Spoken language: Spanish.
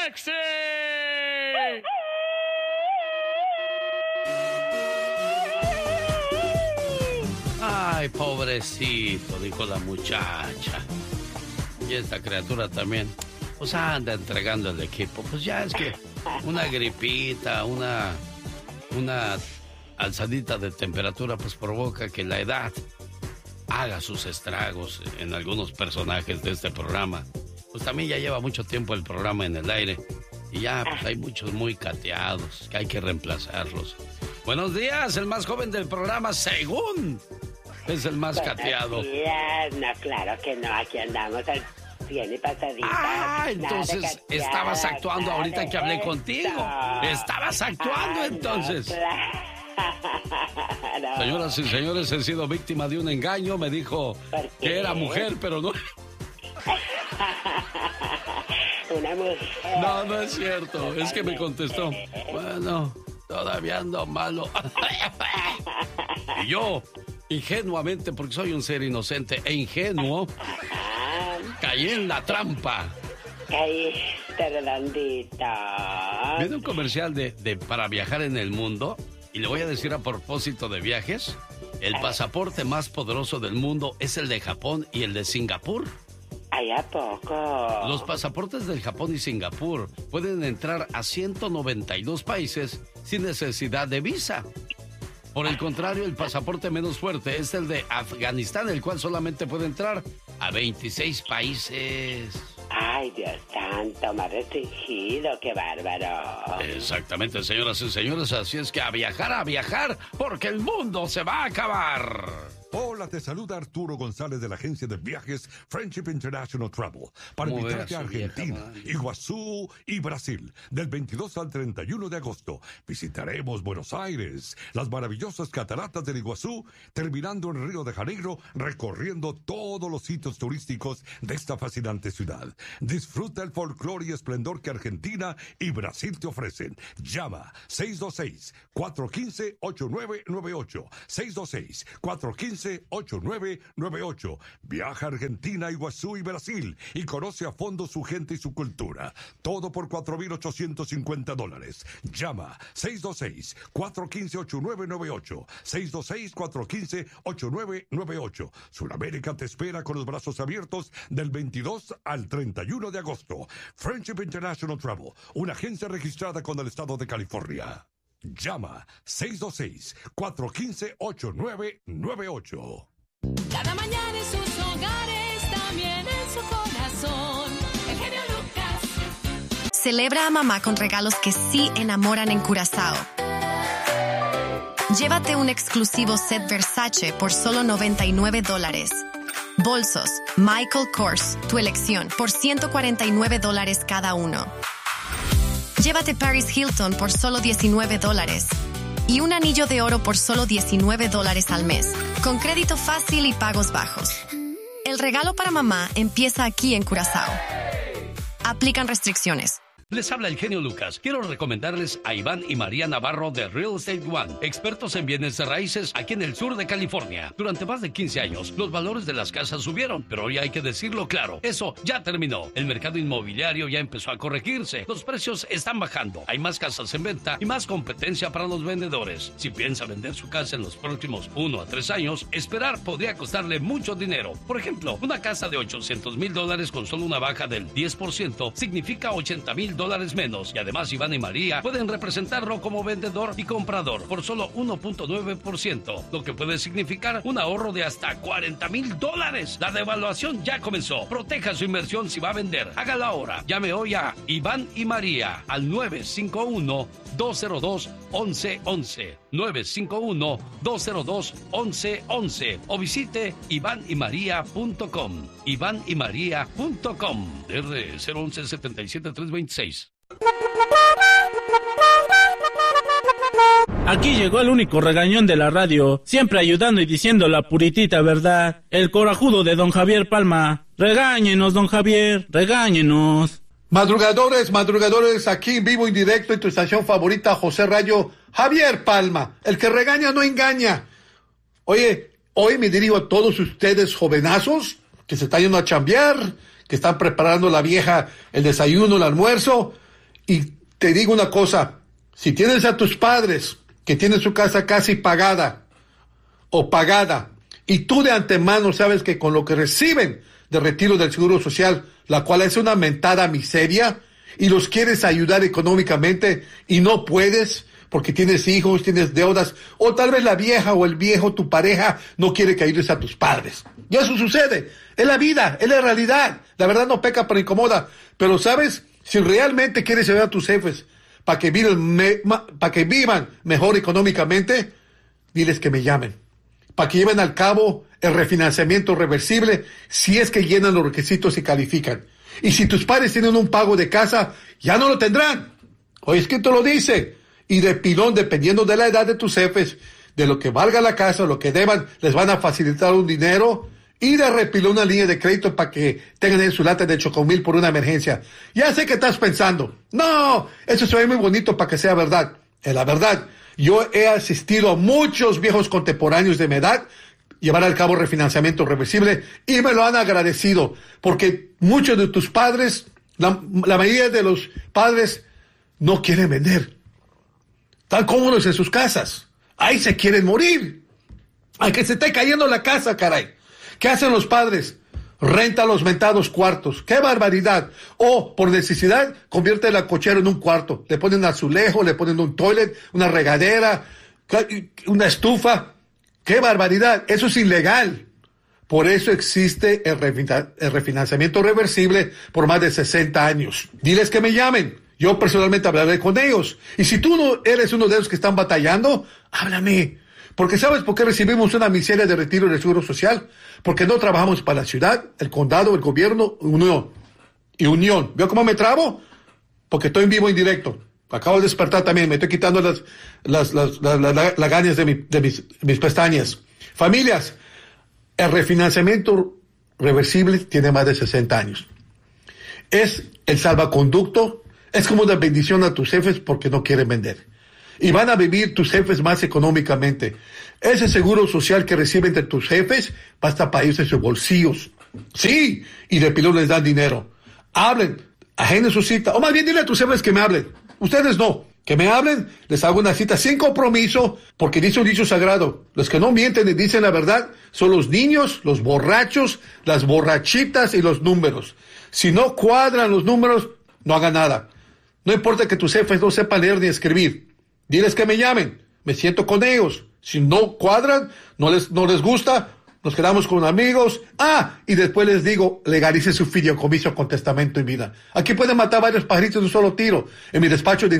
sexy. Ay, pobrecito, dijo la muchacha. Y esta criatura también, pues anda entregando el equipo. Pues ya es que una gripita, una alzadita de temperatura, pues provoca que la edad haga sus estragos en algunos personajes de este programa. Pues también ya lleva mucho tiempo el programa en el aire y ya pues hay muchos muy cateados que hay que reemplazarlos. Buenos días, el más joven del programa, según es el más cateado. No, claro que no, aquí andamos al 100 y pasadita. Ah, entonces estabas actuando ahorita que hablé contigo. Estabas actuando entonces. Claro. Señoras y señores, he sido víctima de un engaño. Me dijo que era mujer, pero no. Una mujer. No, no es cierto. Es que me contestó. Bueno, todavía ando malo. Y yo, ingenuamente, porque soy un ser inocente e ingenuo, caí en la trampa. Caíste redondito. Viene un comercial de para viajar en el mundo. Y le voy a decir a propósito de viajes, el pasaporte más poderoso del mundo es el de Japón y el de Singapur. ¿Ay, a poco? Los pasaportes del Japón y Singapur pueden entrar a 192 países sin necesidad de visa. Por el contrario, el pasaporte menos fuerte es el de Afganistán, el cual solamente puede entrar a 26 países. Ay, Dios santo, más restringido, qué bárbaro. Exactamente, señoras y señores, así es que a viajar, porque el mundo se va a acabar. Hola, te saluda Arturo González de la agencia de viajes Friendship International Travel para invitarte a Argentina, Iguazú y Brasil del 22 al 31 de agosto. Visitaremos Buenos Aires, las maravillosas cataratas del Iguazú, terminando en Río de Janeiro, recorriendo todos los sitios turísticos de esta fascinante ciudad. Disfruta el folclore y esplendor que Argentina y Brasil te ofrecen. Llama 626-415-8998. 626-415-8998. Viaja a Argentina, Iguazú y Brasil y conoce a fondo su gente y su cultura. Todo por $4,850. Llama 626-415-8998. 626-415-8998. Sudamérica te espera con los brazos abiertos del 22 al 31 de agosto. Friendship International Travel, una agencia registrada con el estado de California. Llama 626-415-8998. Cada mañana en sus hogares, también en su corazón. El genio Lucas. Celebra a mamá con regalos que sí enamoran en Curazao. Llévate un exclusivo set Versace por solo $99. Bolsos Michael Kors, tu elección, por $149 cada uno. Llévate Paris Hilton por solo $19 y un anillo de oro por solo $19 al mes, con crédito fácil y pagos bajos. El regalo para mamá empieza aquí en Curazao. Aplican restricciones. Les habla el genio Lucas. Quiero recomendarles a Iván y María Navarro de Real Estate One, expertos en bienes de raíces aquí en el sur de California. Durante más de 15 años, los valores de las casas subieron, pero hoy hay que decirlo claro, eso ya terminó. El mercado inmobiliario ya empezó a corregirse, los precios están bajando, hay más casas en venta y más competencia para los vendedores. Si piensa vender su casa en los próximos 1 a 3 años, esperar podría costarle mucho dinero. Por ejemplo, una casa de $800,000 con solo una baja del 10% significa $80,000 menos. Y además Iván y María pueden representarlo como vendedor y comprador por solo 1.9%, lo que puede significar un ahorro de hasta $40,000. La devaluación ya comenzó. Proteja su inversión si va a vender. Hágalo ahora. Llame hoy a Iván y María al 951-202-1111. 951-202-1111 o visite ivanymaria.com. ivanymaria.com. DR 011-77-326. Aquí llegó el único regañón de la radio, siempre ayudando y diciendo la puritita verdad, el corajudo de don Javier Palma. Regáñenos, don Javier, regáñenos. Madrugadores, aquí en vivo y directo en tu estación favorita, José Rayo, Javier Palma, el que regaña no engaña. Oye, hoy me dirijo a todos ustedes jovenazos que se están yendo a chambear, que están preparando la vieja el desayuno, el almuerzo. Y te digo una cosa, si tienes a tus padres que tienen su casa casi pagada o pagada, y tú de antemano sabes que con lo que reciben de retiro del Seguro Social, la cual es una mentada miseria, y los quieres ayudar económicamente y no puedes porque tienes hijos, tienes deudas, o tal vez la vieja o el viejo, tu pareja, no quiere que ayudes a tus padres. Y eso sucede, es la vida, es la realidad. La verdad no peca pero incomoda. Pero ¿sabes? Si realmente quieres ayudar a tus jefes para que vivan mejor económicamente, diles que me llamen. Para que lleven al cabo el refinanciamiento reversible si es que llenan los requisitos y califican. Y si tus padres tienen un pago de casa, ya no lo tendrán. Oye, escrito lo dice. Y de pilón, dependiendo de la edad de tus jefes, de lo que valga la casa, lo que deban, les van a facilitar un dinero y de repilón una línea de crédito para que tengan en su lata de chocomil por una emergencia. Ya sé que estás pensando, no, eso se ve muy bonito para que sea verdad. Es la verdad. Yo he asistido a muchos viejos contemporáneos de mi edad llevar al cabo refinanciamiento reversible y me lo han agradecido, porque muchos de tus padres, la mayoría de los padres no quieren vender. Están cómodos en sus casas. Ahí se quieren morir. Ay, que se esté cayendo la casa, caray. ¿Qué hacen los padres? Renta los mentados cuartos. ¡Qué barbaridad! O, por necesidad, convierte la cochera en un cuarto. Le ponen un azulejo, le ponen un toilet, una regadera, una estufa. ¡Qué barbaridad! Eso es ilegal. Por eso existe el refinanciamiento reversible por más de 60 años. Diles que me llamen. Yo personalmente hablaré con ellos. Y si tú no eres uno de ellos que están batallando, háblame. Porque ¿sabes por qué recibimos una miseria de retiro del Seguro Social? Porque no trabajamos para la ciudad, el condado, el gobierno, unión. ¿Veo cómo me trabo? Porque estoy en vivo, en directo. Acabo de despertar también. Me estoy quitando las lagañas de mis pestañas. Familias, el refinanciamiento reversible tiene más de 60 años. Es el salvaconducto. Es como una bendición a tus jefes porque no quieren vender. Y van a vivir tus jefes más económicamente. Ese seguro social que reciben de tus jefes basta para irse sus bolsillos. Sí, y de pilón les dan dinero. Hablen, agenden su cita. O más bien dile a tus jefes que me hablen. Ustedes no. Que me hablen, les hago una cita sin compromiso, porque dice un dicho sagrado. Los que no mienten y dicen la verdad son los niños, los borrachos, las borrachitas y los números. Si no cuadran los números, no hagan nada. No importa que tus jefes no sepan leer ni escribir. Diles que me llamen. Me siento con ellos. Si no cuadran, no les gusta, nos quedamos con amigos. Y después les digo, legalice su fideicomiso con testamento en vida. Aquí pueden matar varios pajaritos de un solo tiro. En mi despacho de